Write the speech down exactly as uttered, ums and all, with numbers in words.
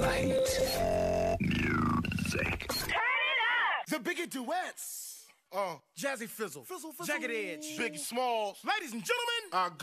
right. Music. Turn it up! The Biggie Duets. Uh, Jazzy Fizzle, Fizzle, Fizzle. Jagged Edge, Biggie Smalls. Ladies and gentlemen, Our